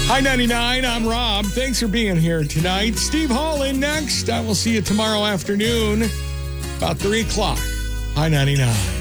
Hi 99, I'm Rob. Thanks for being here tonight. Steve Hall in next. I will see you tomorrow afternoon about 3 o'clock. Hi 99.